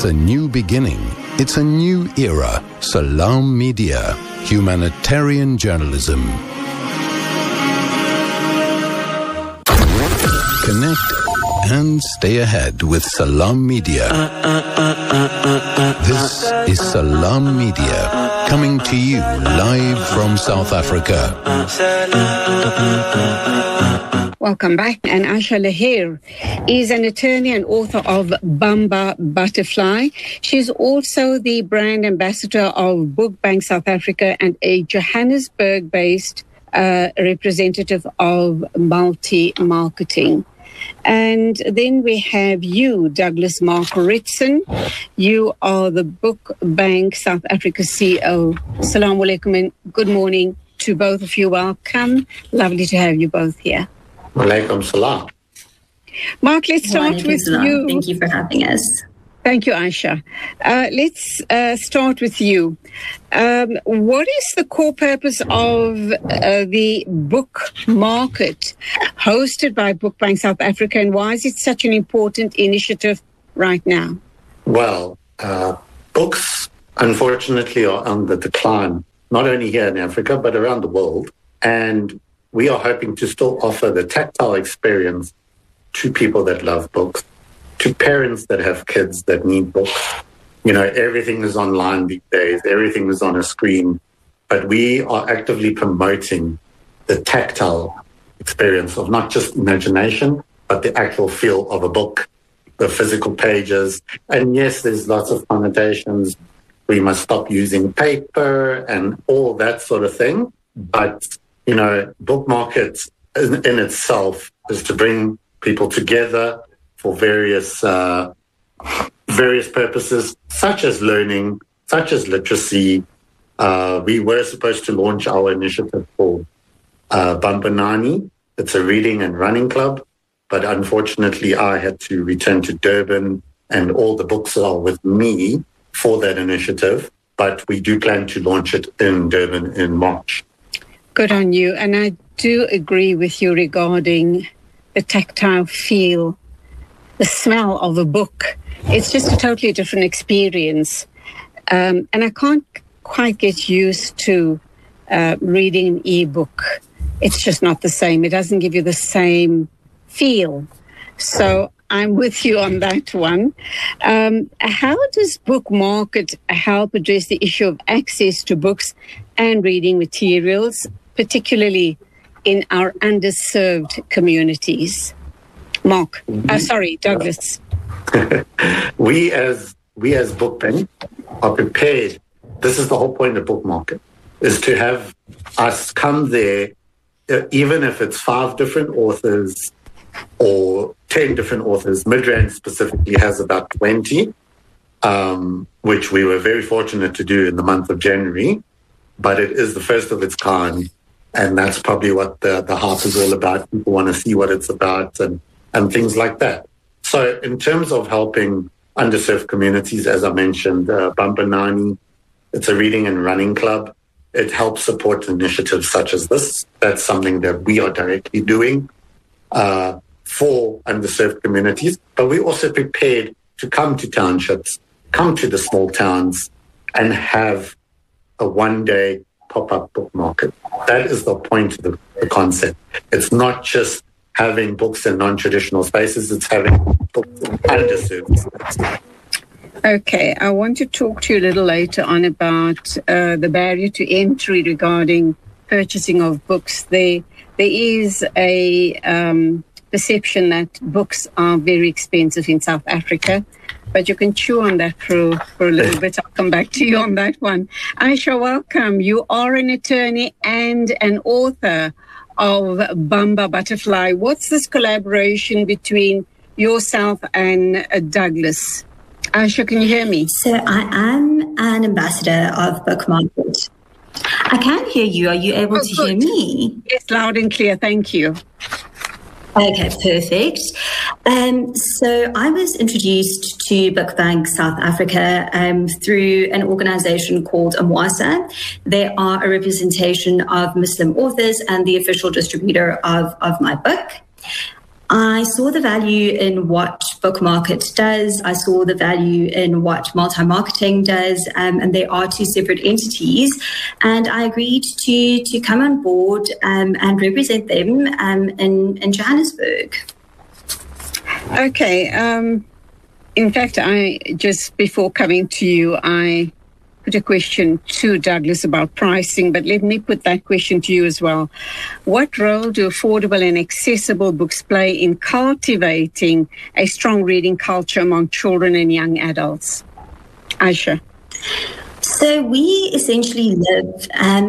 It's a new beginning. It's a new era. Salam Media. Humanitarian journalism. Connect and stay ahead with Salam Media. This is Salam Media, coming to you live from South Africa. Welcome back. And Aisha Lahir is an attorney and author of Bamba Butterfly. She's also the brand ambassador of Book Bank South Africa and a Johannesburg-based representative of multi-marketing. And then we have you, Douglas Mark Ritson. You are the Book Bank South Africa CEO. Assalamu alaikum and good morning to both of you. Welcome. Lovely to have you both here. Walaikum salam. Mark, let's start with you. Thank you for having us. Thank you, Aisha. Let's start with you. What is the core purpose of the book market hosted by Book Bank South Africa, and why is it such an important initiative right now? Well, books, unfortunately, are on the decline, not only here in Africa, but around the world. And we are hoping to still offer the tactile experience to people that love books, to parents that have kids that need books. You know, everything is online these days. Everything is on a screen. But we are actively promoting the tactile experience of not just imagination, but the actual feel of a book, the physical pages. And yes, there's lots of connotations. We must stop using paper and all that sort of thing. But, you know, book market in itself is to bring people together for various purposes, such as learning, such as literacy. We were supposed to launch our initiative called Bambanani. It's a reading and running club, but unfortunately I had to return to Durban, and all the books are with me for that initiative, but we do plan to launch it in Durban in March. Good on you. And I do agree with you regarding the tactile feel, the smell of a book. It's just a totally different experience. And I can't quite get used to reading an e-book. It's just not the same. It doesn't give you the same feel. So I'm with you on that one. How does Book Market help address the issue of access to books and reading materials, particularly in our underserved communities? Mark, Douglas. We as Book Bank are prepared. This is the whole point of Book Market, is to have us come there, even if it's 5 different authors or 10 different authors. Midrand specifically has about 20, which we were very fortunate to do in the month of January, but it is the first of its kind, and that's probably what the hype is all about. People want to see what it's about and things like that. So in terms of helping underserved communities, as I mentioned, Bambanani, it's a reading and running club. It helps support initiatives such as this. That's something that we are directly doing for underserved communities. But we're also prepared to come to townships, come to the small towns, and have a one-day pop-up book market. That is the point of the concept. It's not just having books in non-traditional spaces, it's having books in underserved spaces. Okay, I want to talk to you a little later on about the barrier to entry regarding purchasing of books. There is a perception that books are very expensive in South Africa, but you can chew on that for a little bit. I'll come back to you on that one. Aisha, welcome. You are an attorney and an author of Bamba Butterfly. What's this collaboration between yourself and Douglas? Aisha, can you hear me? So I am an ambassador of Book Market. I can hear you. Are you able to hear me? Yes, loud and clear. Thank you. Okay, perfect. So I was introduced to Book Bank South Africa through an organization called Amwasa. They are a representation of Muslim authors and the official distributor of my book. I saw the value in what Book Market does. I saw the value in what multi-marketing does, and they are two separate entities. And I agreed to come on board and represent them in Johannesburg. Okay. In fact, just before coming to you, I put a question to Douglas about pricing, but let me put that question to you as well. What role do affordable and accessible books play in cultivating a strong reading culture among children and young adults? Aisha. So we essentially live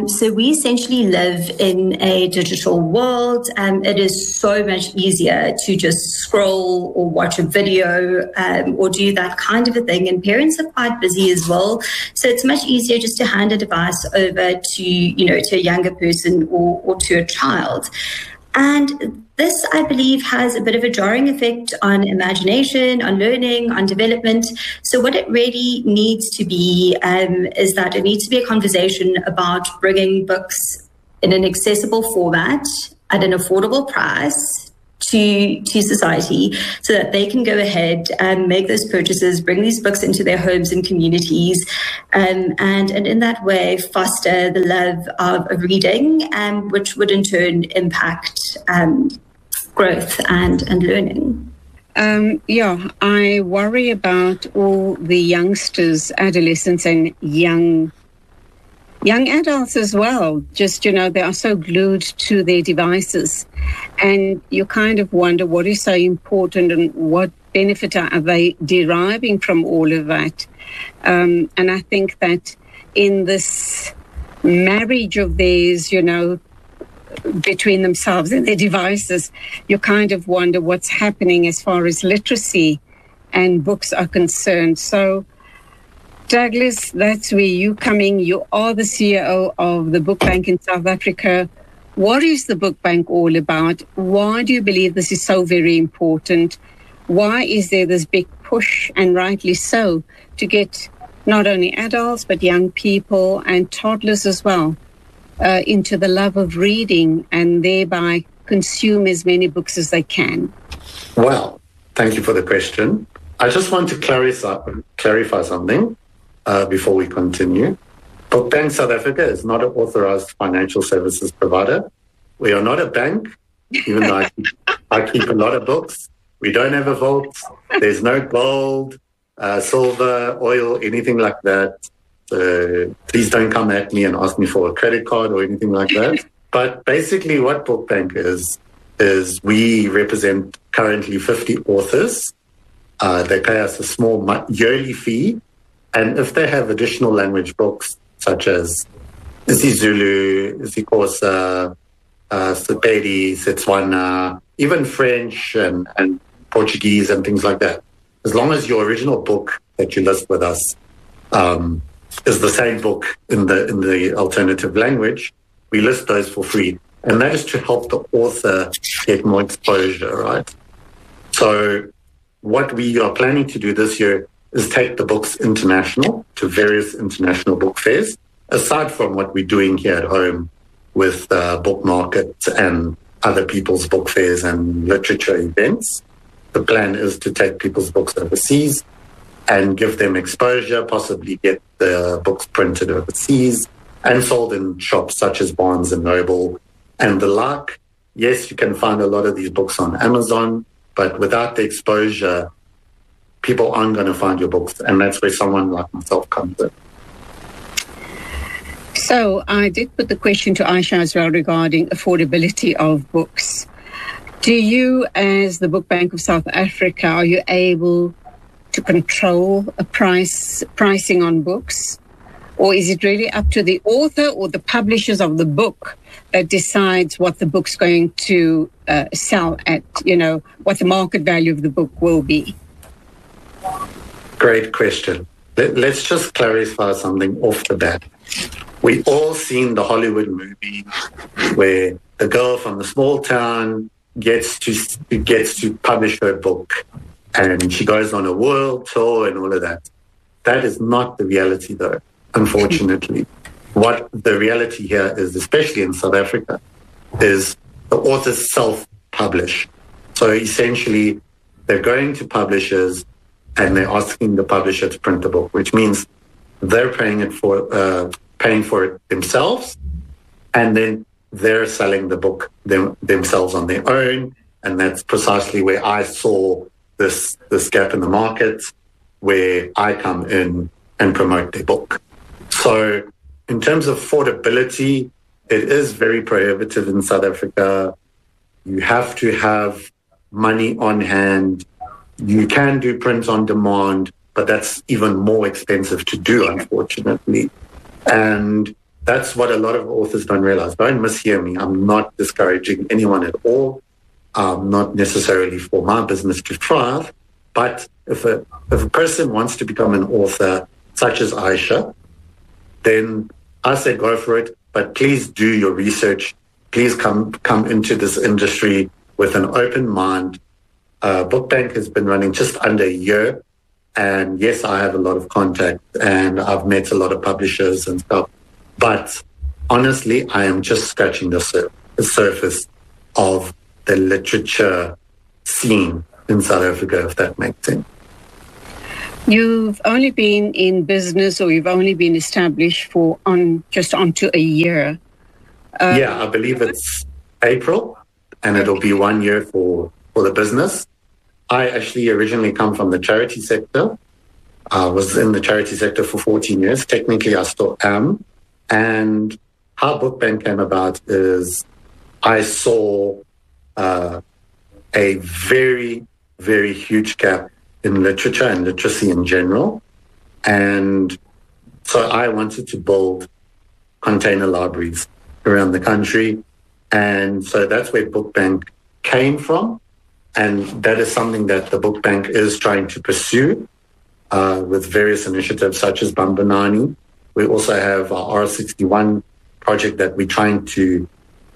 in a digital world. It is so much easier to just scroll or watch a video or do that kind of a thing. And parents are quite busy as well. So it's much easier just to hand a device over to a younger person or to a child. And this, I believe, has a bit of a jarring effect on imagination, on learning, on development. So what it really needs to be is that it needs to be a conversation about bringing books in an accessible format at an affordable price to society so that they can go ahead and make those purchases, bring these books into their homes and communities, and in that way foster the love of reading, which would in turn impact growth and learning. I worry about all the youngsters, adolescents and young adults as well. Just, they are so glued to their devices. And you kind of wonder what is so important and what benefit are they deriving from all of that. And I think that in this marriage of theirs, between themselves and their devices, you kind of wonder what's happening as far as literacy and books are concerned. So, Douglas, that's where you come in. You are the CEO of the Book Bank in South Africa. What is the Book Bank all about? Why do you believe this is so very important? Why is there this big push, and rightly so, to get not only adults but young people and toddlers as well into the love of reading and thereby consume as many books as they can? Well, thank you for the question. I just want to clarify something before we continue. Book Bank South Africa is not an authorized financial services provider. We are not a bank, even though I keep a lot of books. We don't have a vault. There's no gold, silver, oil, anything like that. Please don't come at me and ask me for a credit card or anything like that. But basically what Book Bank is we represent currently 50 authors. They pay us a small yearly fee. And if they have additional language books, such as isiZulu, isiXhosa, Sepedi, Setswana, even French and Portuguese and things like that, as long as your original book that you list with us is the same book in the alternative language, we list those for free. And that is to help the author get more exposure, right? So what we are planning to do this year is take the books international to various international book fairs, aside from what we're doing here at home with book markets and other people's book fairs and literature events. The plan is to take people's books overseas and give them exposure, possibly get the books printed overseas and sold in shops such as Barnes & Noble and the like. Yes, you can find a lot of these books on Amazon, but without the exposure, people aren't going to find your books. And that's where someone like myself comes in. So I did put the question to Aisha as well regarding affordability of books. Do you, as the Book Bank of South Africa, are you able to control a pricing on books? Or is it really up to the author or the publishers of the book that decides what the book's going to sell at, what the market value of the book will be? Great question. Let's just clarify something off the bat. We all seen the Hollywood movie where the girl from the small town gets to publish her book and she goes on a world tour and all of that. That is not the reality, though, unfortunately. What the reality here is, especially in South Africa, is the authors self-publish. So essentially, they're going to publishers and they're asking the publisher to print the book, which means they're paying for it themselves, and then they're selling the book themselves on their own. And that's precisely where I saw this gap in the market, where I come in and promote their book. So in terms of affordability, it is very prohibitive in South Africa. You have to have money on hand. You can do print on demand, but that's even more expensive to do, unfortunately. And that's what a lot of authors don't realize. Don't mishear me. I'm not discouraging anyone at all. Not necessarily for my business to thrive, but if a person wants to become an author, such as Aisha, then I say go for it. But please do your research. Please come into this industry with an open mind. BookBank has been running just under a year. And yes, I have a lot of contact and I've met a lot of publishers and stuff. But honestly, I am just scratching the surface of the literature scene in South Africa, if that makes sense. You've only been in business, or you've only been established for just onto a year. Yeah, I believe it's April, and it'll be 1 year for the business. I actually originally come from the charity sector. I was in the charity sector for 14 years. Technically, I still am. And how BookBank came about is I saw a very, very huge gap in literature and literacy in general. And so I wanted to build container libraries around the country. And so that's where BookBank came from. And that is something that the BookBank is trying to pursue with various initiatives such as Bambanani. We also have our R61 project that we're trying to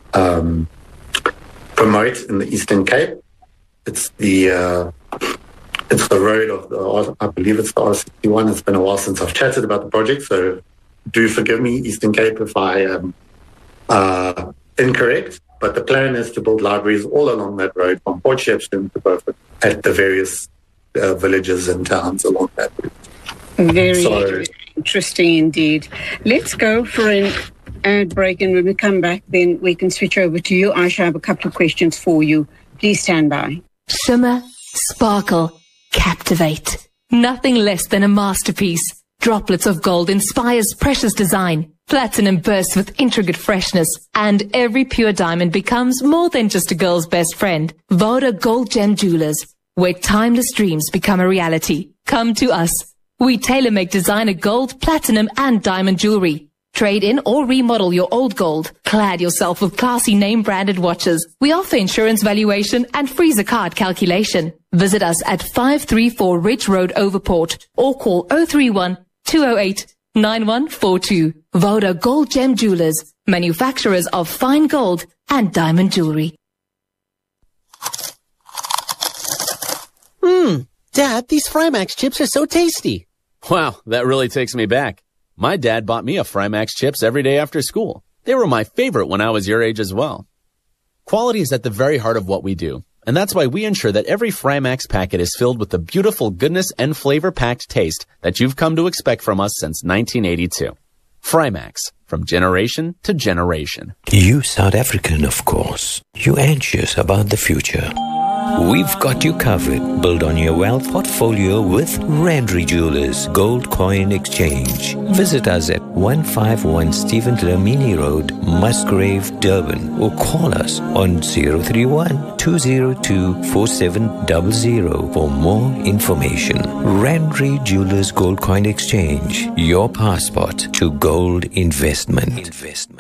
promote in the Eastern Cape. It's the road of I believe it's the R61. It's been a while since I've chatted about the project, so do forgive me, Eastern Cape, if I am incorrect. But the plan is to build libraries all along that road from Port Shepstone to Beaufort at the various villages and towns along that route. Very interesting indeed. Let's go for an ad break, and when we come back, then we can switch over to you. Aisha, I have a couple of questions for you. Please stand by. Shimmer, sparkle, captivate. Nothing less than a masterpiece. Droplets of gold inspires precious design. Platinum bursts with intricate freshness, and every pure diamond becomes more than just a girl's best friend. Voda Gold Gem Jewelers, where timeless dreams become a reality. Come to us. We tailor-make designer gold, platinum, and diamond jewelry. Trade in or remodel your old gold. Clad yourself with classy name-branded watches. We offer insurance valuation and freezer card calculation. Visit us at 534 Ridge Road, Overport, or call 031-208-9142. Voda Gold Gem Jewelers, manufacturers of fine gold and diamond jewelry. Dad, these Frymax chips are so tasty. Wow, that really takes me back. My dad bought me a Frymax chips every day after school. They were my favorite when I was your age as well. Quality is at the very heart of what we do, and that's why we ensure that every Frymax packet is filled with the beautiful goodness and flavor-packed taste that you've come to expect from us since 1982. Frymax, from generation to generation. You South African, of course. You anxious about the future. We've got you covered. Build on your wealth portfolio with Randry Jewelers Gold Coin Exchange. Visit us at 151 Stephen Dlamini Road, Musgrave, Durban, or call us on 031-202-4700 for more information. Randry Jewelers Gold Coin Exchange, your passport to gold investment.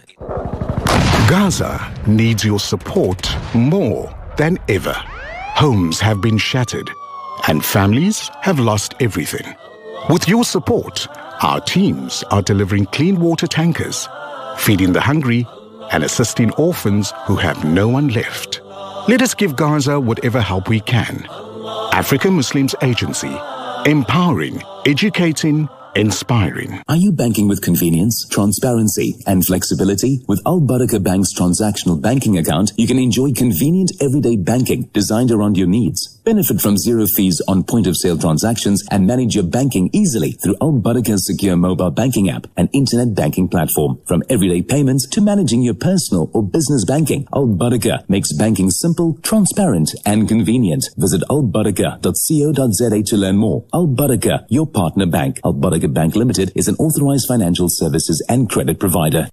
Gaza needs your support more than ever. Homes have been shattered and families have lost everything. With your support, our teams are delivering clean water tankers, feeding the hungry, and assisting orphans who have no one left. Let us give Gaza whatever help we can. African Muslims Agency, empowering, educating, inspiring. Are you banking with convenience, transparency, and flexibility? With Al Barakah Bank's transactional banking account, you can enjoy convenient everyday banking designed around your needs. Benefit from zero fees on point-of-sale transactions and manage your banking easily through Al Barakah's secure mobile banking app and internet banking platform. From everyday payments to managing your personal or business banking, Al Barakah makes banking simple, transparent, and convenient. Visit albarakah.co.za to learn more. Al Barakah, your partner bank. Al Barakah Bank Limited is an authorized financial services and credit provider.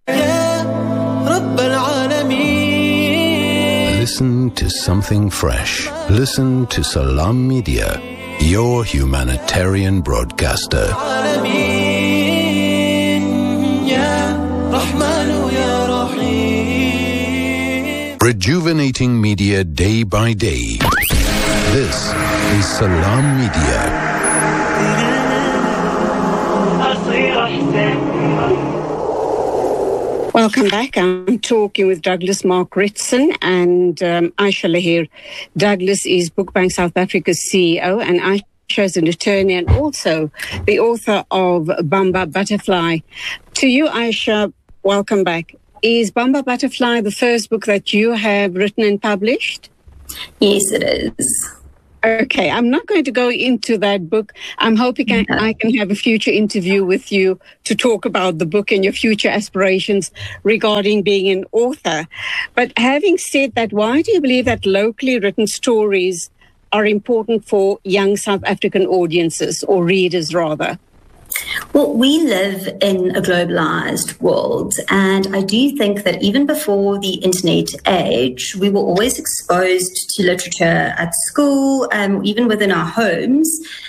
Listen to something fresh. Listen to Salam Media, your humanitarian broadcaster. Rejuvenating media day by day. This is Salam Media. Welcome back. I'm talking with Douglas Mark Ritson and Aisha Lahir. Douglas is Bookbank South Africa's CEO, and Aisha is an attorney and also the author of Bamba Butterfly. To you, Aisha, welcome back. Is Bamba Butterfly the first book that you have written and published? Yes, it is. Okay, I'm not going to go into that book. I'm hoping I can have a future interview with you to talk about the book and your future aspirations regarding being an author. But having said that, why do you believe that locally written stories are important for young South African audiences, or readers rather? Well, we live in a globalized world, and I do think that even before the internet age, we were always exposed to literature at school, even within our homes,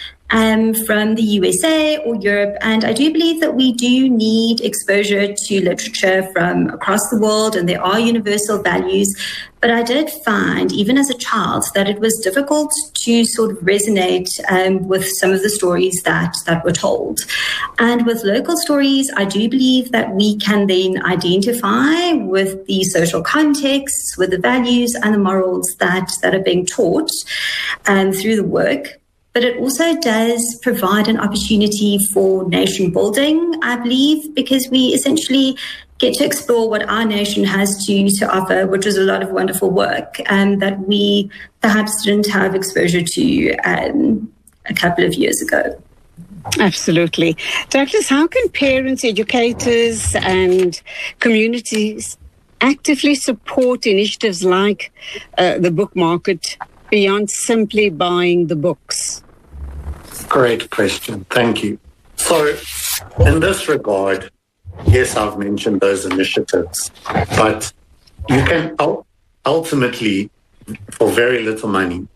from the USA or Europe. And I do believe that we do need exposure to literature from across the world, and there are universal values. But I did find, even as a child, that it was difficult to sort of resonate with some of the stories that were told. And with local stories, I do believe that we can then identify with the social contexts, with the values and the morals that are being taught through the work. But it also does provide an opportunity for nation building, I believe, because we essentially get to explore what our nation has to offer, which is a lot of wonderful work that we perhaps didn't have exposure to a couple of years ago. Absolutely. Douglas, how can parents, educators and communities actively support initiatives like the book market beyond simply buying the books? Great question. Thank you. So in this regard, yes, I've mentioned those initiatives, but you can ultimately, for very little money,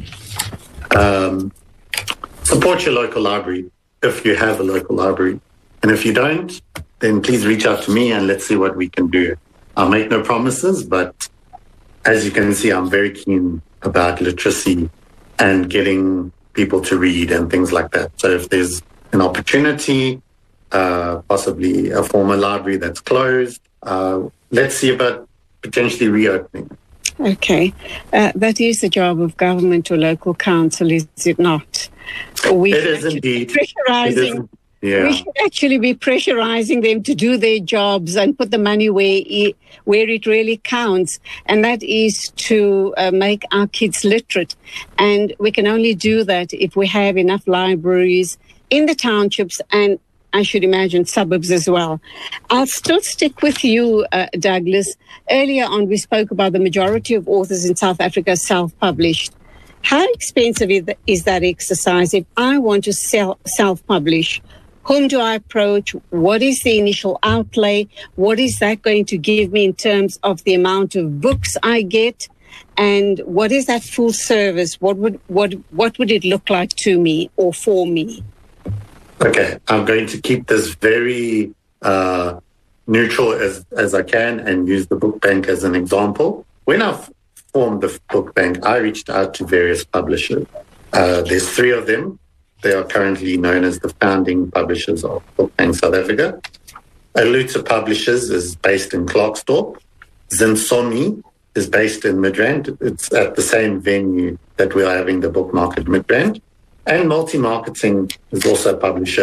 support your local library if you have a local library. And if you don't, then please reach out to me and let's see what we can do. I'll make no promises, but as you can see, I'm very keen about literacy and getting people to read and things like that. So if there's an opportunity, possibly a former library that's closed, let's see about potentially reopening. Okay. That is the job of government or local council, is it not? It is indeed. Pressurizing. Yeah. We should actually be pressurizing them to do their jobs and put the money where it really counts, and that is to make our kids literate. And we can only do that if we have enough libraries in the townships and, I should imagine, suburbs as well. I'll still stick with you, Douglas. Earlier on, we spoke about the majority of authors in South Africa self-published. How expensive is that exercise? If I want to self-publish, whom do I approach? What is the initial outlay? What is that going to give me in terms of the amount of books I get? And what is that full service? What would it look like to me or for me? Okay, I'm going to keep this very neutral as I can and use the book bank as an example. When I formed the book bank, I reached out to various publishers. There's 3 of them. They are currently known as the founding publishers of Book Bank South Africa. Aluta Publishers is based in Klerksdorp. Zinsomi is based in Midrand. It's at the same venue that we are having the book market, Midrand. And Multi Marketing is also a publisher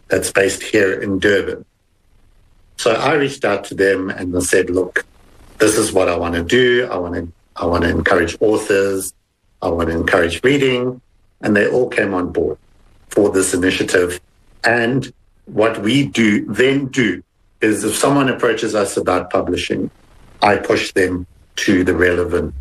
that's based here in Durban. So I reached out to them and I said, look, this is what I want to do. I want to encourage authors. I want to encourage reading. And they all came on board for this initiative. And what we do is if someone approaches us about publishing, I push them to the relevant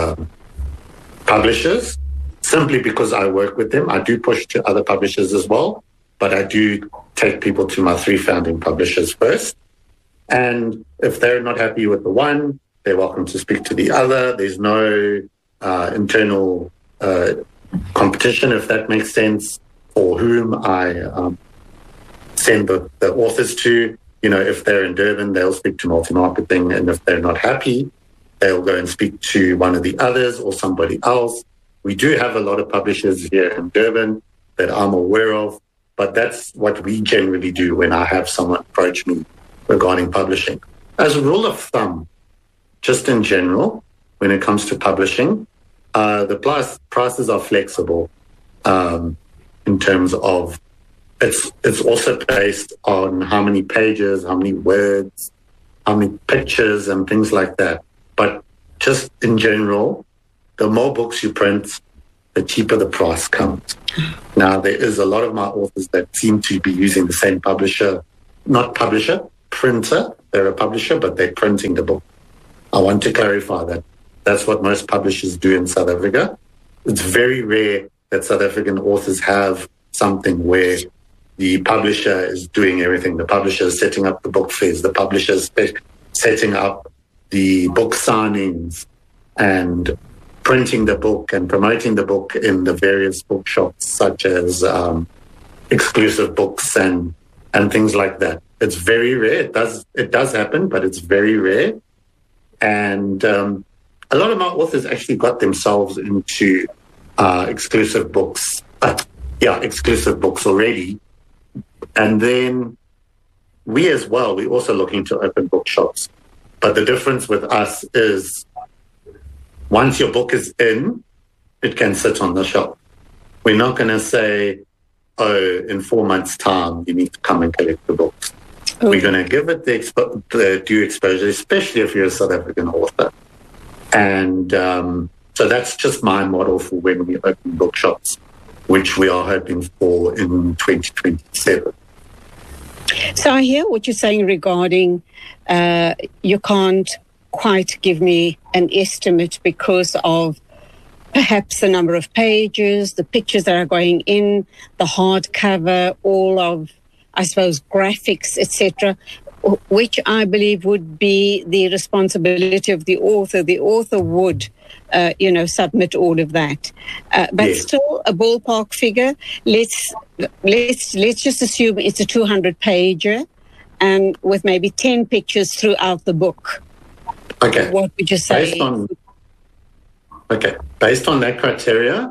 publishers, simply because I work with them. I do push to other publishers as well, but I do take people to my 3 founding publishers first. And if they're not happy with the one, they're welcome to speak to the other. There's no internal competition, if that makes sense, for whom I send the authors to. You know, if they're in Durban, they'll speak to multi-marketing, and if they're not happy, they'll go and speak to one of the others or somebody else. We do have a lot of publishers here in Durban that I'm aware of, but that's what we generally do when I have someone approach me regarding publishing. As a rule of thumb, just in general, when it comes to publishing, the prices are flexible in terms of it's also based on how many pages, how many words, how many pictures and things like that. But just in general, the more books you print, the cheaper the price comes. Now, there is a lot of my authors that seem to be using the same publisher, not publisher, printer. They're a publisher, but they're printing the book. I want to clarify that. That's what most publishers do in South Africa. It's very rare that South African authors have something where the publisher is doing everything. The publisher is setting up the book fairs. The publisher is setting up the book signings and printing the book and promoting the book in the various bookshops, such as exclusive books and things like that. It's very rare. It does happen, but it's very rare. And a lot of my authors actually got themselves into exclusive books already. And then we as well, we're also looking to open bookshops. But the difference with us is once your book is in, it can sit on the shelf. We're not going to say, oh, in 4 months' time, you need to come and collect the books. Okay. We're going to give it the due exposure, especially if you're a South African author. And so that's just my model for when we open bookshops, which we are hoping for in 2027. So I hear what you're saying regarding you can't quite give me an estimate because of perhaps the number of pages, the pictures that are going in, the hardcover, all of, I suppose, graphics, etc., which I believe would be the responsibility of the author. The author would, submit all of that. But still, a ballpark figure. Let's just assume it's a 200-pager, and with maybe 10 pictures throughout the book. Okay. What would you say? Based on that criteria,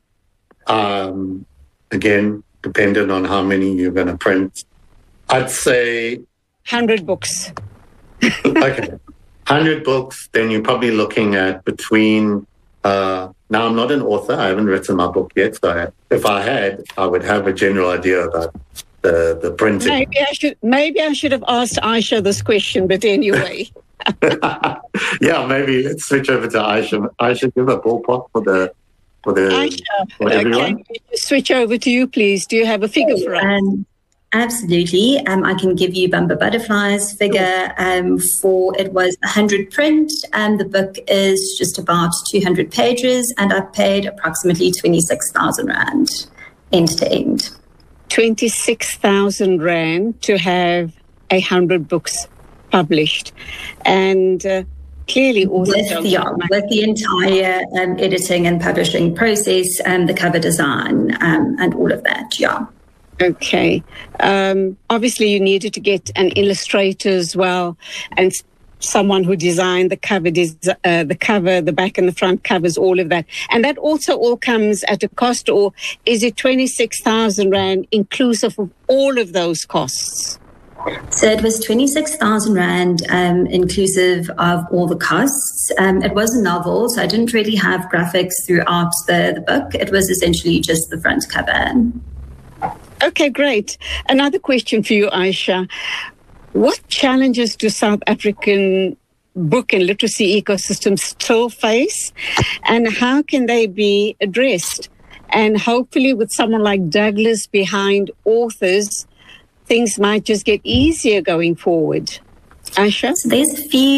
again, depending on how many you're going to print, I'd say 100 books. Okay. 100 books, then you're probably looking at between, now I'm not an author, I haven't written my book yet, so if I had, I would have a general idea about the printing. Maybe I should have asked Aisha this question, but anyway. Yeah, maybe let's switch over to Aisha. Aisha, give a ballpark for everyone. Can we switch over to you, please? Do you have a figure for us? Absolutely. I can give you Bumper Butterfly's figure for it was 100 print, and the book is just about 200 pages, and I paid approximately 26,000 Rand end to end. 26,000 Rand to have 100 books published, and clearly also with the entire editing and publishing process and the cover design and all of that. Yeah. Okay. Obviously, you needed to get an illustrator as well, and someone who designed the cover, the back and the front covers, all of that. And that also all comes at a cost, or is it 26,000 Rand inclusive of all of those costs? So it was 26,000 Rand inclusive of all the costs. It was a novel, so I didn't really have graphics throughout the book. It was essentially just the front cover. Okay, great. Another question for you, Aisha. What challenges do South African book and literacy ecosystems still face, and how can they be addressed? And hopefully with someone like Douglas behind authors, things might just get easier going forward. Aisha? So there's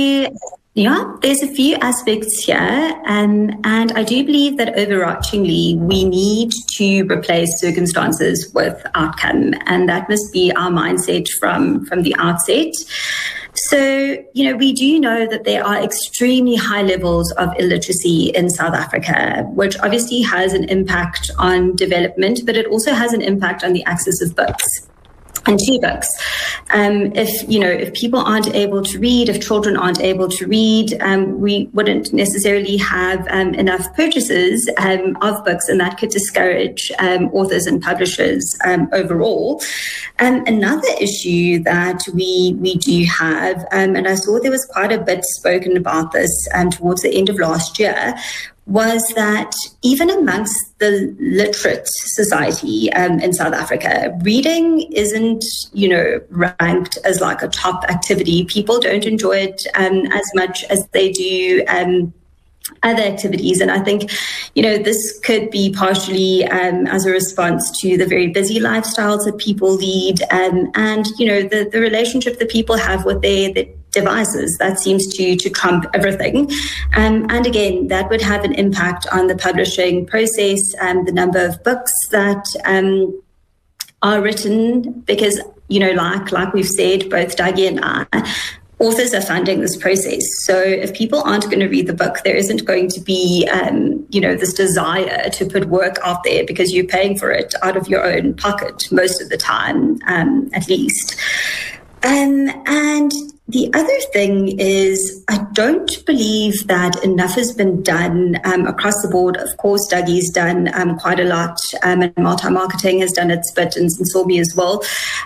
a few aspects here, and I do believe that overarchingly we need to replace circumstances with outcome, and that must be our mindset from the outset. So, we do know that there are extremely high levels of illiteracy in South Africa, which obviously has an impact on development, but it also has an impact on the access of books. And to books. If people aren't able to read, if children aren't able to read, we wouldn't necessarily have enough purchases of books, and that could discourage authors and publishers overall. Another issue that we do have, and I saw there was quite a bit spoken about this towards the end of last year, was that even amongst the literate society in South Africa, reading isn't, ranked as like a top activity. People don't enjoy it as much as they do other activities. And I think, this could be partially as a response to the very busy lifestyles that people lead and the relationship that people have with their devices. That seems to trump everything. And again, that would have an impact on the publishing process and the number of books that are written because, like we've said, both Dougie and I, authors are funding this process. So if people aren't going to read the book, there isn't going to be, this desire to put work out there because you're paying for it out of your own pocket most of the time, at least. And the other thing is, I don't believe that enough has been done across the board. Of course, Dougie's done quite a lot, and multi-marketing has done its bit, and Solmi as well.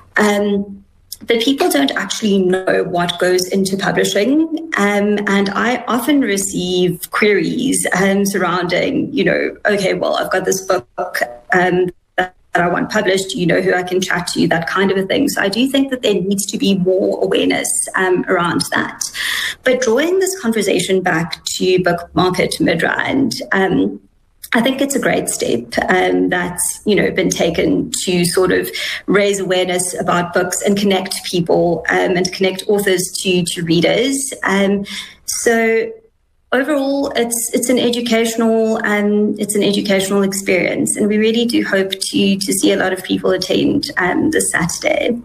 But people don't actually know what goes into publishing. And I often receive queries surrounding, okay, well, I've got this book that I want published. Do you know who I can chat to? That kind of a thing. So I do think that there needs to be more awareness around that. But drawing this conversation back to Book Market Midrand, I think it's a great step that's, been taken to sort of raise awareness about books and connect people and connect authors to readers. So overall, it's an educational experience, and we really do hope to see a lot of people attend this Saturday.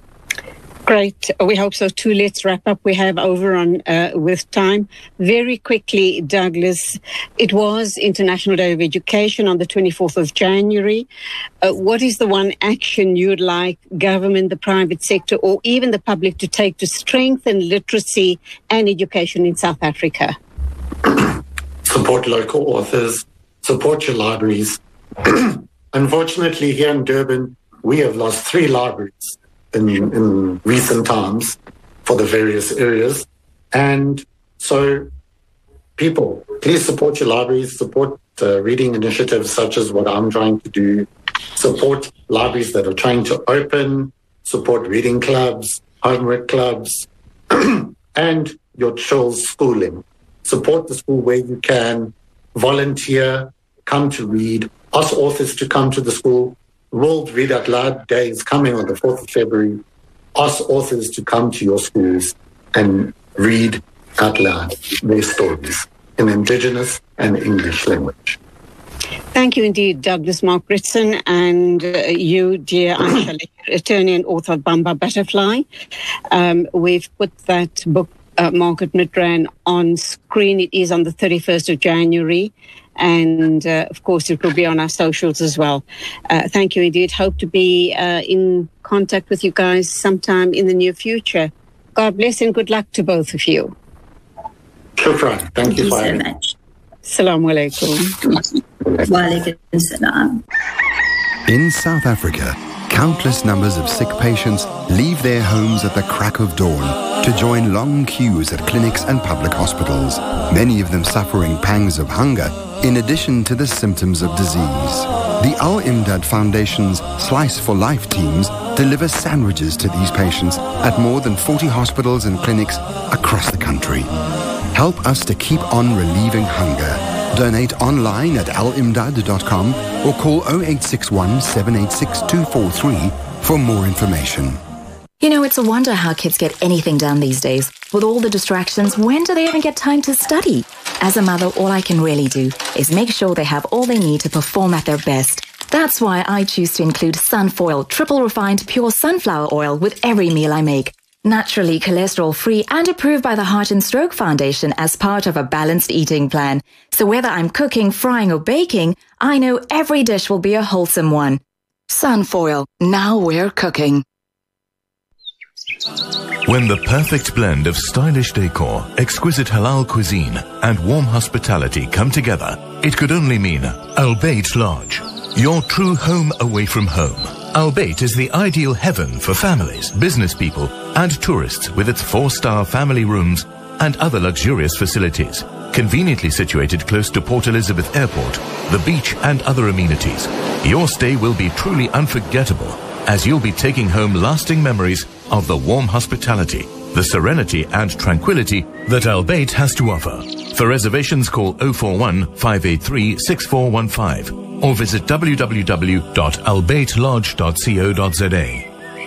Great. We hope so too. Let's wrap up. We have over on with time. Very quickly, Douglas, it was International Day of Education on the 24th of January. What is the one action you'd like government, the private sector, or even the public to take to strengthen literacy and education in South Africa? Support local authors, support your libraries. Unfortunately, here in Durban, we have lost 3 libraries in recent times for the various areas. And so people, please support your libraries, support reading initiatives such as what I'm trying to do, support libraries that are trying to open, support reading clubs, homework clubs, and your child's schooling. Support the school where you can, volunteer, come to read, ask authors to come to the school. World Read Out Loud Day is coming on the 4th of February. Ask authors to come to your schools and read out loud their stories in Indigenous and English language. Thank you indeed, Douglas Mark-Ritson, and you, dear Aisha, attorney and author of Bamba Butterfly. We've put that book, Market Midrand, on screen. It is on the 31st of January. And, of course, it will be on our socials as well. Thank you indeed. Hope to be in contact with you guys sometime in the near future. God bless and good luck to both of you. Shukran. Thank you so much. Assalamu alaikum. Wa alaikum assalam. In South Africa, countless numbers of sick patients leave their homes at the crack of dawn to join long queues at clinics and public hospitals, many of them suffering pangs of hunger in addition to the symptoms of disease. The Al Imdad Foundation's Slice for Life teams deliver sandwiches to these patients at more than 40 hospitals and clinics across the country. Help us to keep on relieving hunger. Donate online at alimdad.com or call 0861 786 243 for more information. You know, it's a wonder how kids get anything done these days. With all the distractions, when do they even get time to study? As a mother, all I can really do is make sure they have all they need to perform at their best. That's why I choose to include Sunfoil triple refined pure sunflower oil with every meal I make. Naturally cholesterol-free and approved by the Heart and Stroke Foundation as part of a balanced eating plan. So whether I'm cooking, frying or baking, I know every dish will be a wholesome one. Sunfoil, now we're cooking. When the perfect blend of stylish decor, exquisite halal cuisine, and warm hospitality come together, it could only mean Al Bayt Lodge, your true home away from home. Al Bayt is the ideal heaven for families, business people, and tourists with its 4-star family rooms and other luxurious facilities. Conveniently situated close to Port Elizabeth Airport, the beach, and other amenities, your stay will be truly unforgettable, as you'll be taking home lasting memories of the warm hospitality, the serenity and tranquility that Al Bayt has to offer. For reservations, call 041 583 6415 or visit www.albaytlodge.co.za.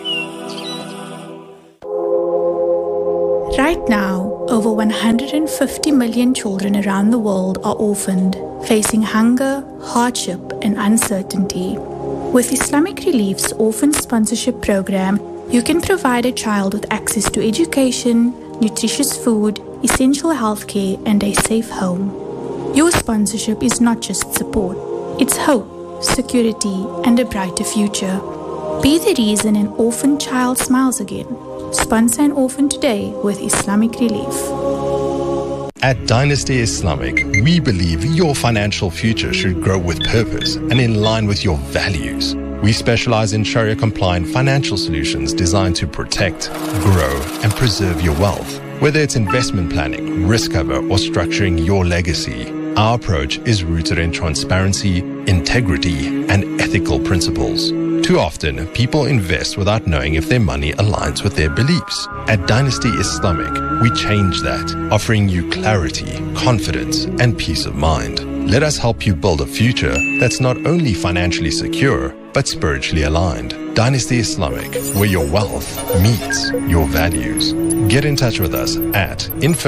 Right now, over 150 million children around the world are orphaned, facing hunger, hardship, and uncertainty. With Islamic Relief's Orphan Sponsorship Program, you can provide a child with access to education, nutritious food, essential healthcare, and a safe home. Your sponsorship is not just support, it's hope, security, and a brighter future. Be the reason an orphan child smiles again. Sponsor an orphan today with Islamic Relief. At Dynasty Islamic, we believe your financial future should grow with purpose and in line with your values. We specialize in Sharia-compliant financial solutions designed to protect, grow, and preserve your wealth. Whether it's investment planning, risk cover, or structuring your legacy, our approach is rooted in transparency, integrity, and ethical principles. Too often, people invest without knowing if their money aligns with their beliefs. At Dynasty Islamic, we change that, offering you clarity, confidence, and peace of mind. Let us help you build a future that's not only financially secure, but spiritually aligned. Dynasty Islamic, where your wealth meets your values. Get in touch with us at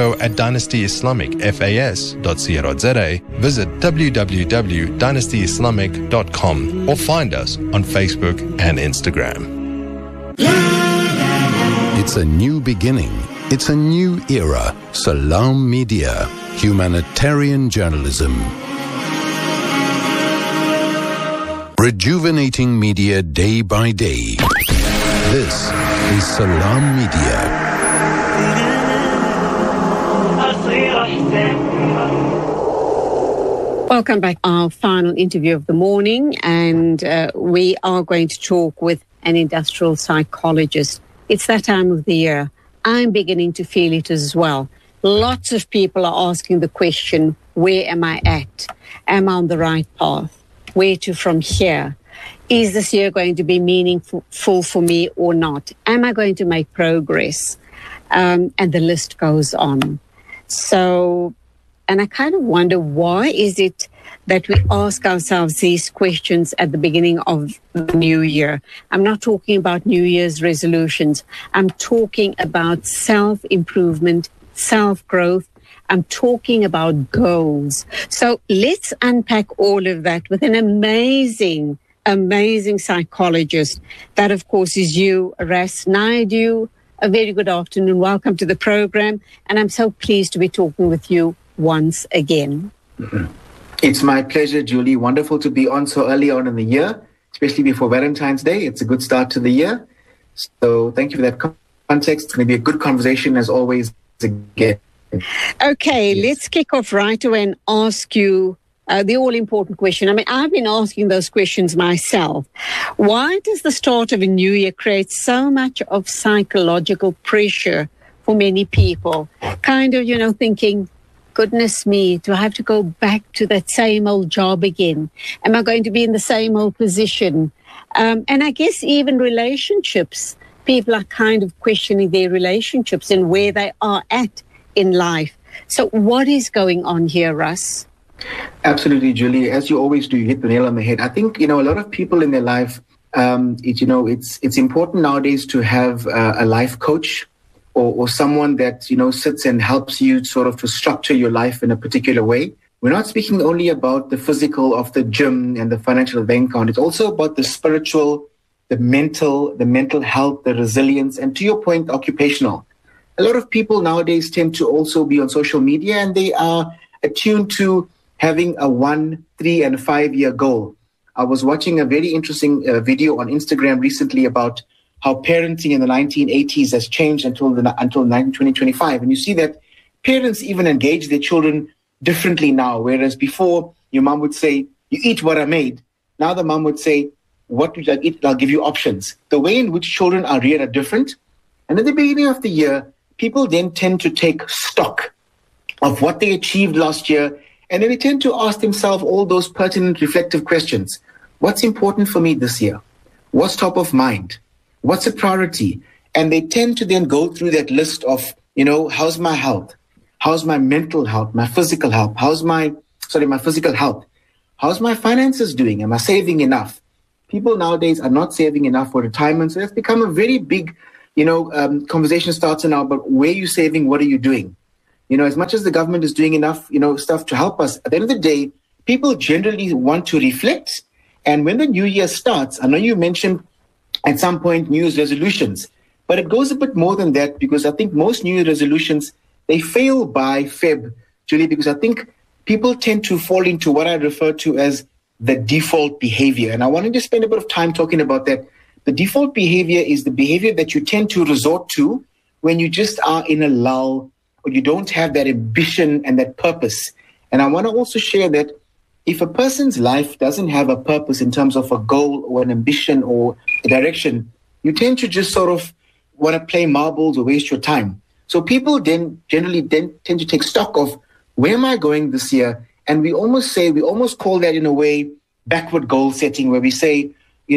info@dynastyislamicfas.co.za, visit www.dynastyislamic.com or find us on Facebook and Instagram. It's a new beginning. It's a new era. Salam Media, humanitarian journalism. Rejuvenating media day by day. This is Salam Media. Welcome back. Our final interview of the morning, and we are going to talk with an industrial psychologist. It's that time of the year. I'm beginning to feel it as well. Lots of people are asking the question, where am I at? Am I on the right path? Where to from here? Is this year going to be meaningful for me or not? Am I going to make progress? And the list goes on. So, and I kind of wonder, why is it that we ask ourselves these questions at the beginning of the new year? I'm not talking about New Year's resolutions. I'm talking about self-improvement, self-growth. I'm talking about goals. So let's unpack all of that with an amazing psychologist. That, of course, is you, Ras Naidu. A very good afternoon. Welcome to the program. And I'm so pleased to be talking with you once again. Mm-hmm. It's my pleasure, Julie. Wonderful to be on so early on in the year, especially before Valentine's Day. It's a good start to the year. So thank you for that context. It's going to be a good conversation as always again. Okay, let's kick off right away and ask you the all-important question. I mean, I've been asking those questions myself. Why does the start of a new year create so much of psychological pressure for many people? Kind of, thinking, goodness me, do I have to go back to that same old job again? Am I going to be in the same old position? And I guess even relationships, people are kind of questioning their relationships and where they are at in life. So what is going on here, Russ? Absolutely, Julie. As you always do, you hit the nail on the head. I think, a lot of people in their life, it's important nowadays to have a life coach or someone that, sits and helps you sort of to structure your life in a particular way. We're not speaking only about the physical of the gym and the financial bank account. It's also about the spiritual, the mental health, the resilience, and to your point, occupational. A lot of people nowadays tend to also be on social media, and they are attuned to having a 1, 3, and 5 year goal. I was watching a very interesting video on Instagram recently about how parenting in the 1980s has changed until 2025. And you see that parents even engage their children differently now, whereas before your mom would say, you eat what I made. Now the mom would say, what would you like eat? I'll give you options. The way in which children are reared are different. And at the beginning of the year, people then tend to take stock of what they achieved last year. And then they tend to ask themselves all those pertinent, reflective questions. What's important for me this year? What's top of mind? What's a priority? And they tend to then go through that list of, how's my health? How's my mental health? My physical health? My physical health? How's my finances doing? Am I saving enough? People nowadays are not saving enough for retirement. So that's become a very big, conversation starts now about where you're saving, what are you doing? As much as the government is doing enough, stuff to help us, at the end of the day, people generally want to reflect. And when the new year starts, I know you mentioned at some point New Year's resolutions, but it goes a bit more than that, because I think most New Year resolutions, they fail by Feb, Julie, because I think people tend to fall into what I refer to as the default behavior. And I wanted to spend a bit of time talking about that. The default behavior is the behavior that you tend to resort to when you just are in a lull or you don't have that ambition and that purpose. And I want to also share that if a person's life doesn't have a purpose in terms of a goal or an ambition or a direction, you tend to just sort of want to play marbles or waste your time. So people generally tend to take stock of, where am I going this year? And we almost call that in a way backward goal setting, where we say,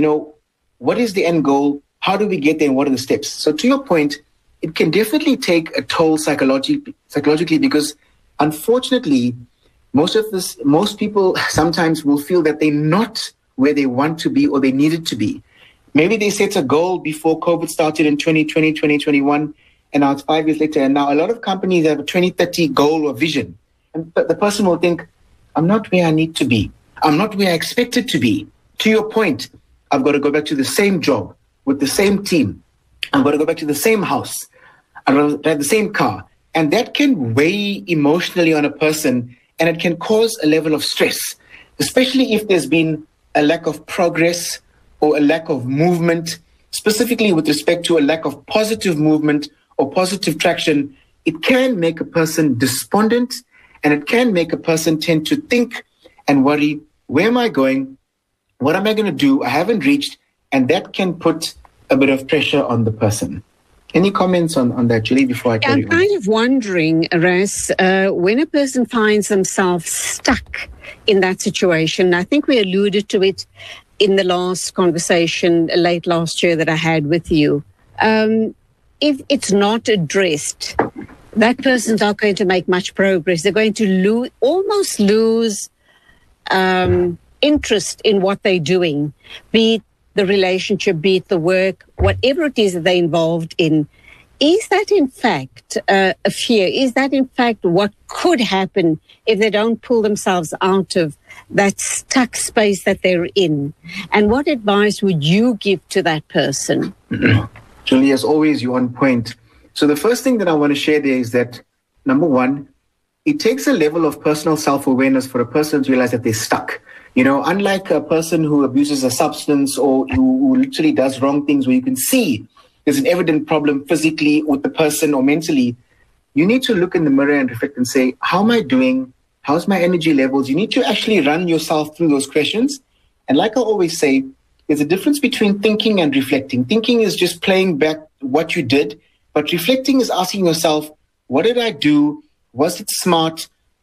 what is the end goal? How do we get there? And what are the steps? So to your point, it can definitely take a toll psychologically, because unfortunately, most people sometimes will feel that they're not where they want to be or they needed to be. Maybe they set a goal before COVID started in 2020, 2021, and now it's 5 years later. And now a lot of companies have a 2030 goal or vision. And the person will think, I'm not where I need to be. I'm not where I expected to be. To your point, I've got to go back to the same job with the same team. I've got to go back to the same house. I've got to drive the same car. And that can weigh emotionally on a person, and it can cause a level of stress, especially if there's been a lack of progress or a lack of movement, specifically with respect to a lack of positive movement or positive traction. It can make a person despondent, and it can make a person tend to think and worry, where am I going? What am I going to do? I haven't reached, and that can put a bit of pressure on the person. Any comments on that, Julie, before I carry on? I'm kind of wondering, Ras, when a person finds themselves stuck in that situation, I think we alluded to it in the last conversation late last year that I had with you. If it's not addressed, that person's not going to make much progress. They're going to almost lose interest in what they're doing, be it the relationship, be it the work, whatever it is that they're involved in. Is that in fact a fear? Is that in fact what could happen if they don't pull themselves out of that stuck space that they're in? And what advice would you give to that person? Julie, as always, you're on point. So the first thing that I want to share there is that, number one, it takes a level of personal self-awareness for a person to realize that they're stuck. Unlike a person who abuses a substance or who literally does wrong things, where you can see there's an evident problem physically with the person or mentally, you need to look in the mirror and reflect and say, how am I doing? How's my energy levels? You need to actually run yourself through those questions. And like I always say, there's a difference between thinking and reflecting. Thinking is just playing back what you did, but reflecting is asking yourself, what did I do? Was it smart?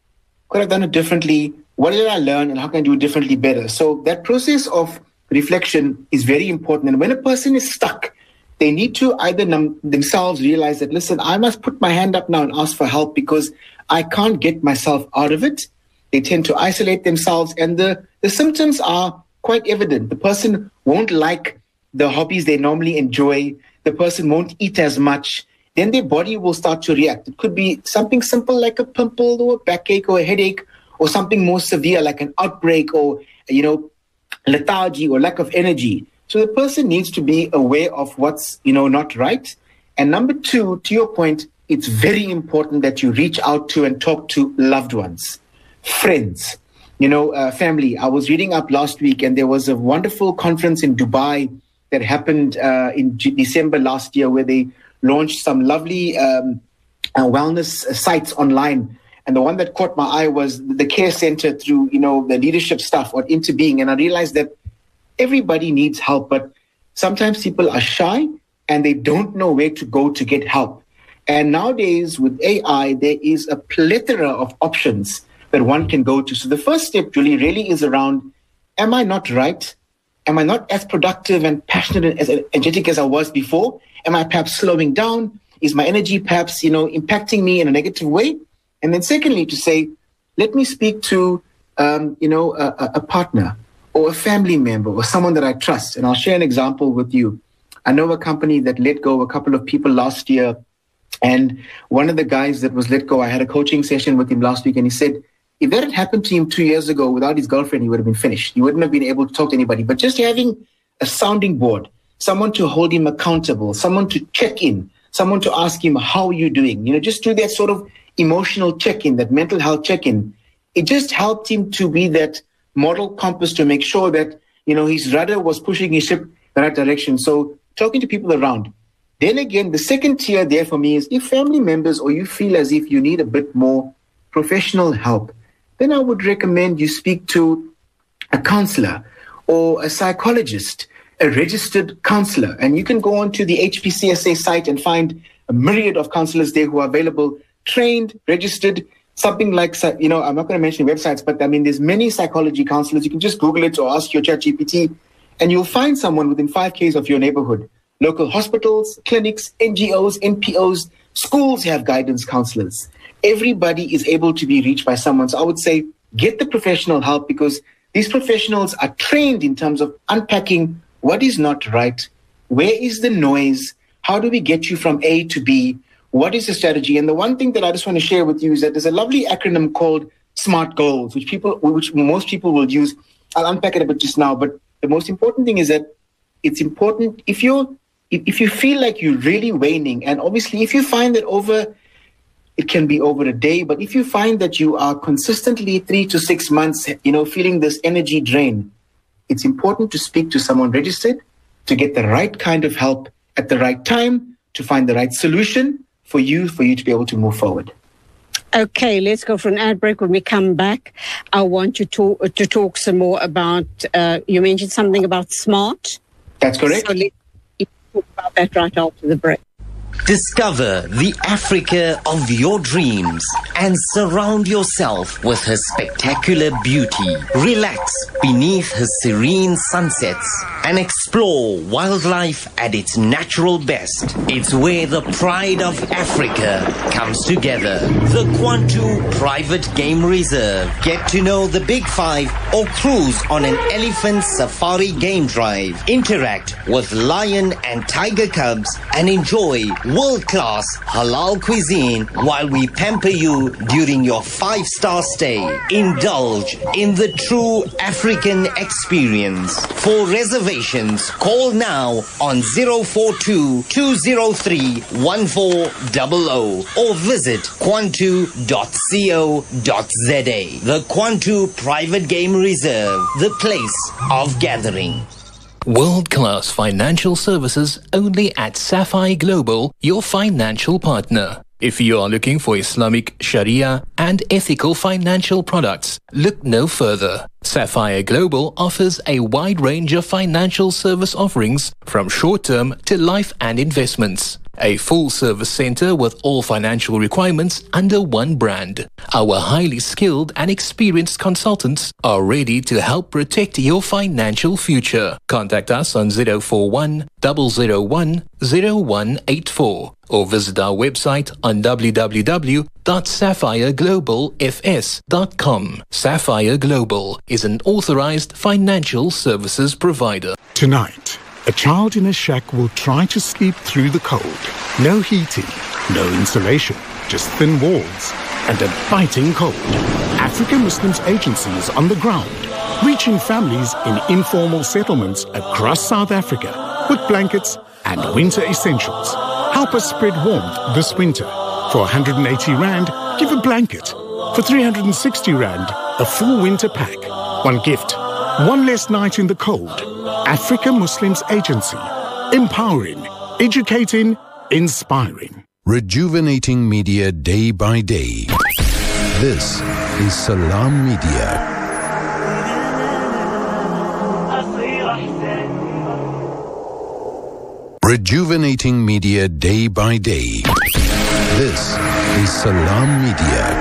Could I have done it differently? What did I learn and how can I do it differently better? So that process of reflection is very important. And when a person is stuck, they need to either themselves realize that, listen, I must put my hand up now and ask for help because I can't get myself out of it. They tend to isolate themselves, and the symptoms are quite evident. The person won't like the hobbies they normally enjoy. The person won't eat as much. Then their body will start to react. It could be something simple like a pimple or a backache or a headache, or something more severe like an outbreak or, lethargy or lack of energy. So the person needs to be aware of what's, not right. And number two, to your point, it's very important that you reach out to and talk to loved ones, friends, family. I was reading up last week, and there was a wonderful conference in Dubai that happened in December last year, where they launched some lovely wellness sites online. And the one that caught my eye was the care center through, the leadership stuff or into being. And I realized that everybody needs help, but sometimes people are shy and they don't know where to go to get help. And nowadays with AI, there is a plethora of options that one can go to. So the first step, Julie, really is around, am I not right? Am I not as productive and passionate and as energetic as I was before? Am I perhaps slowing down? Is my energy perhaps, impacting me in a negative way? And then secondly, to say, let me speak to, a partner or a family member or someone that I trust. And I'll share an example with you. I know a company that let go a couple of people last year. And one of the guys that was let go, I had a coaching session with him last week, and he said, if that had happened to him 2 years ago without his girlfriend, he would have been finished. He wouldn't have been able to talk to anybody. But just having a sounding board, someone to hold him accountable, someone to check in, someone to ask him, how are you doing? Just do that sort of emotional check-in, that mental health check-in. It just helped him to be that moral compass to make sure that, his rudder was pushing his ship in the right direction. So talking to people around. Then again, the second tier there for me is if family members or you feel as if you need a bit more professional help, then I would recommend you speak to a counselor or a psychologist, a registered counselor. And you can go onto the HPCSA site and find a myriad of counselors there who are available, trained, registered, something like, I'm not going to mention websites, but there's many psychology counselors. You can just Google it or ask your ChatGPT, and you'll find someone within 5 km of your neighborhood. Local hospitals, clinics, NGOs, NPOs, schools have guidance counselors. Everybody is able to be reached by someone. So I would say get the professional help, because these professionals are trained in terms of unpacking what is not right, where is the noise, how do we get you from A to B, what is the strategy. And the one thing that I just want to share with you is that there's a lovely acronym called SMART goals, which most people will use. I'll unpack it a bit just now, but the most important thing is that it's important if you feel like you're really waning, and obviously if you find that it can be over a day, but if you find that you are consistently 3 to 6 months, feeling this energy drain, it's important to speak to someone registered to get the right kind of help at the right time, to find the right solution for you to be able to move forward. Okay, let's go for an ad break. When we come back, I want you to talk some more about, you mentioned something about SMART. That's correct. So let's talk about that right after the break. Discover the Africa of your dreams and surround yourself with her spectacular beauty. Relax beneath her serene sunsets and explore wildlife at its natural best. It's where the pride of Africa comes together. The Kwantu Private Game Reserve. Get to know the Big Five or cruise on an elephant safari game drive. Interact with lion and tiger cubs and enjoy world-class halal cuisine while we pamper you during your 5-star stay. Indulge in the true African experience. For reservations, call now on 042-203-1400 or visit kwantu.co.za. The Kwantu Private Game Reserve, the place of gathering. World-class financial services only at Sapphire Global, your financial partner. If you are looking for Islamic Sharia and ethical financial products, look no further. Sapphire Global offers a wide range of financial service offerings from short-term to life and investments. A full-service center with all financial requirements under one brand. Our highly skilled and experienced consultants are ready to help protect your financial future. Contact us on 041 001 0184 or visit our website on www.sapphireglobalfs.com. Sapphire Global is an authorized financial services provider. Tonight, a child in a shack will try to sleep through the cold. No heating, no insulation, just thin walls and a biting cold. African Muslims Agency is on the ground, reaching families in informal settlements across South Africa with blankets and winter essentials. Help us spread warmth this winter. For 180 Rand, give a blanket. For 360 Rand, a full winter pack. One gift, one less night in the cold. Africa Muslims Agency. Empowering, educating, inspiring. Rejuvenating media day by day. This is Salam Media. Rejuvenating media day by day. This is Salam Media.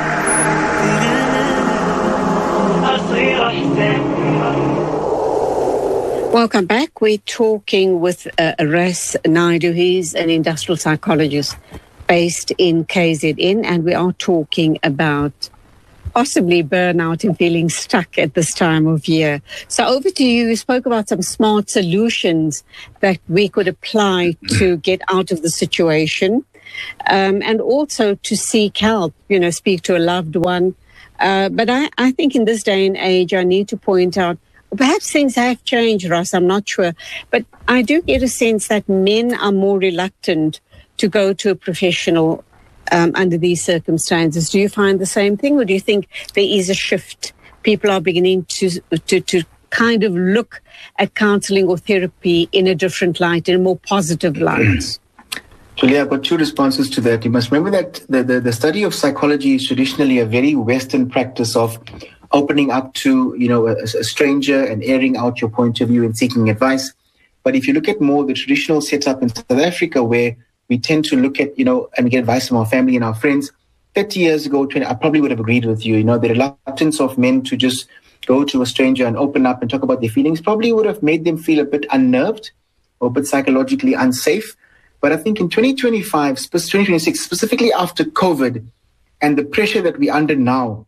Welcome back. We're talking with Ras Naidu. He's an industrial psychologist based in KZN, and we are talking about possibly burnout and feeling stuck at this time of year. So over to you. You spoke about some smart solutions that we could apply to get out of the situation, and also to seek help, speak to a loved one. But I think in this day and age, I need to point out, perhaps things have changed, Ross, I'm not sure. But I do get a sense that men are more reluctant to go to a professional under these circumstances. Do you find the same thing, or do you think there is a shift? People are beginning to kind of look at counseling or therapy in a different light, in a more positive light? Julia, I've got two responses to that. You must remember that the study of psychology is traditionally a very Western practice of opening up to, a stranger and airing out your point of view and seeking advice. But if you look at more the traditional setup in South Africa, where we tend to look at, and get advice from our family and our friends, 30 years ago, 20, I probably would have agreed with you. The reluctance of men to just go to a stranger and open up and talk about their feelings probably would have made them feel a bit unnerved or a bit psychologically unsafe. But I think in 2025, 2026, specifically after COVID and the pressure that we're under now,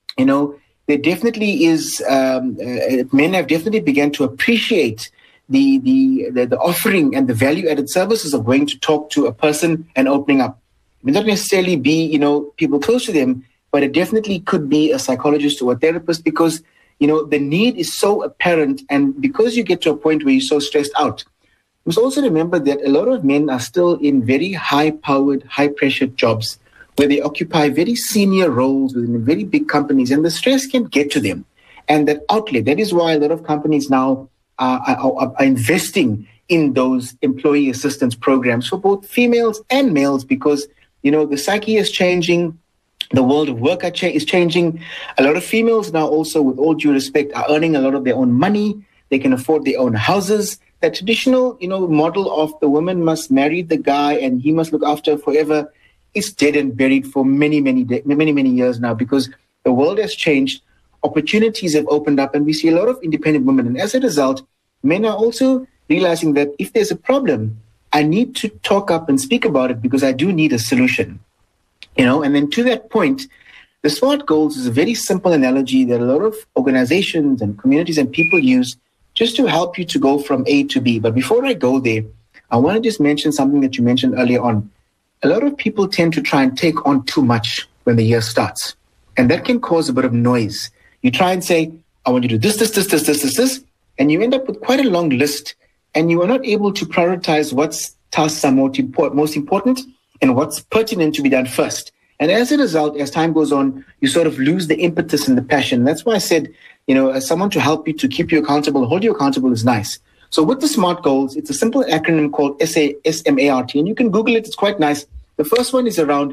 there definitely is, men have definitely begun to appreciate the offering and the value-added services of going to talk to a person and opening up. It may not necessarily be, people close to them, but it definitely could be a psychologist or a therapist, because, the need is so apparent. And because you get to a point where you're so stressed out, you must also remember that a lot of men are still in very high-powered, high-pressured jobs where they occupy very senior roles within very big companies, and the stress can get to them. And that outlet, that is why a lot of companies now are investing in those employee assistance programs for both females and males, because, the psyche is changing. The world of work is changing. A lot of females now also, with all due respect, are earning a lot of their own money. They can afford their own houses. That traditional, model of the woman must marry the guy and he must look after her forever is dead and buried for many, many years now, because the world has changed. Opportunities have opened up, and we see a lot of independent women. And as a result, men are also realizing that if there's a problem, I need to talk up and speak about it, because I do need a solution. And then to that point, the SMART goals is a very simple analogy that a lot of organizations and communities and people use just to help you to go from A to B. But before I go there, I want to just mention something that you mentioned earlier on. A lot of people tend to try and take on too much when the year starts. And that can cause a bit of noise. You try and say, I want you to do this, and you end up with quite a long list, and you are not able to prioritize what tasks are most important and what's pertinent to be done first. And as a result, as time goes on, you sort of lose the impetus and the passion. That's why I said, as someone to help you, to keep you accountable, hold you accountable is nice. So with the SMART goals, it's a simple acronym called SMART, and you can Google it. It's quite nice. The first one is around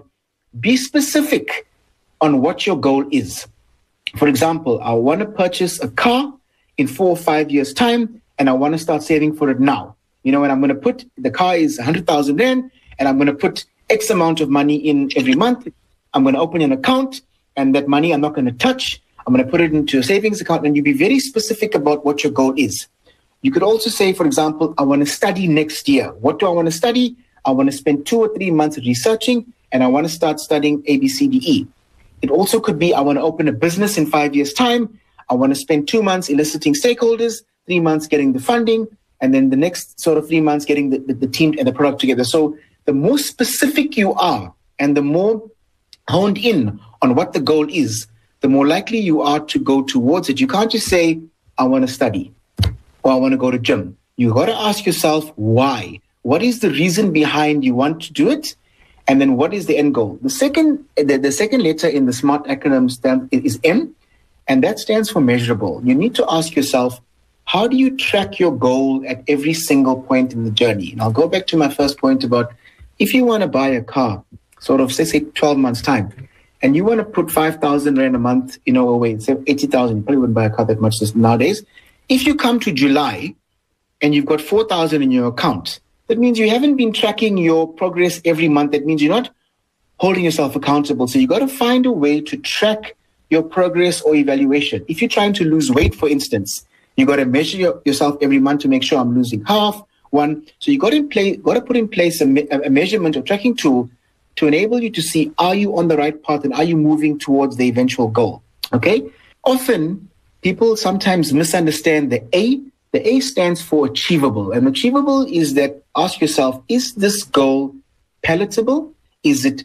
be specific on what your goal is. For example, I want to purchase a car in 4 or 5 years' time, and I want to start saving for it now. And I'm going to put, the car is 100,000 Rand, and I'm going to put X amount of money in every month. I'm going to open an account, and that money I'm not going to touch. I'm going to put it into a savings account, and you be very specific about what your goal is. You could also say, for example, I want to study next year. What do I want to study? I want to spend 2 or 3 months researching, and I want to start studying ABCDE. It also could be, I want to open a business in 5 years' time. I want to spend 2 months eliciting stakeholders, 3 months getting the funding, and then the next sort of 3 months getting the team and the product together. So the more specific you are and the more honed in on what the goal is, the more likely you are to go towards it. You can't just say, I want to study or I want to go to gym. You got to ask yourself why. What is the reason behind you want to do it? And then what is the end goal? The second letter in the SMART acronym is M, and that stands for measurable. You need to ask yourself, how do you track your goal at every single point in the journey? And I'll go back to my first point about if you want to buy a car, sort of say 12 months time, and you want to put 5,000 Rand a month, away, say 80,000, you probably wouldn't buy a car that much nowadays. If you come to July and you've got 4,000 in your account, that means you haven't been tracking your progress every month. That means you're not holding yourself accountable. So you got to find a way to track your progress or evaluation. If you're trying to lose weight, for instance, you got to measure yourself every month to make sure I'm losing half, 1. So you got to put in place a measurement or tracking tool to enable you to see, are you on the right path and are you moving towards the eventual goal? Okay. Often people sometimes misunderstand the A. The A stands for achievable. And achievable is that, ask yourself, is this goal palatable? Is it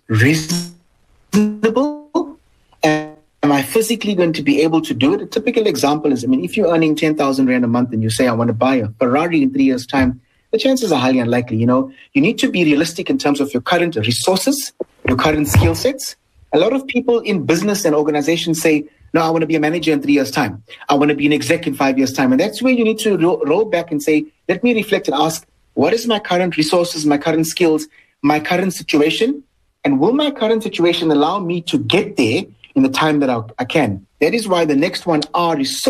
reasonable? And am I physically going to be able to do it? A typical example is, if you're earning 10,000 Rand a month and you say, I want to buy a Ferrari in 3 years' time, the chances are highly unlikely. You need to be realistic in terms of your current resources, your current skill sets. A lot of people in business and organizations say, no, I want to be a manager in 3 years' time. I want to be an exec in 5 years' time. And that's where you need to roll back and say, let me reflect and ask, what is my current resources, my current skills, my current situation? And will my current situation allow me to get there in the time that I can? That is why the next one, R, is so